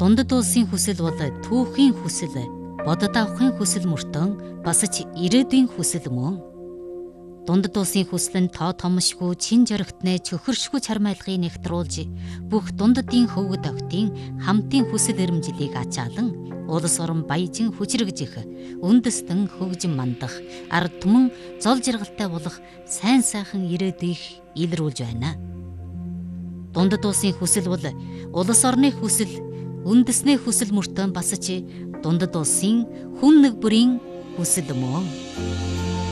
Дундад улсын хүсэл бол түүхийн хүсэл, бодод авахын хүсэл мөртөн бас ч ирээдүйн хүсэл мөн. Дундад улсын хүсэл нь тоо томшгүй чин жоригтны чөхөршгүй чармайлгыг нэгтруулж бүх дундадын хөвгөд октын хамтын хүсэл эрмжлийг ачаалан улс орон баяжин хүчрэгжих, үндэстэн хөгжин мандах, ард түмэн зол жаргалтай болох сайн сайхан ирээдүйг илрүүлж байна. Дундад улсын хүсэл бол улс орны хүсэл, үндэсний хүсэл мөртөө бас ч дундад улсын хүн нэг бүрийн хүсэл мөн.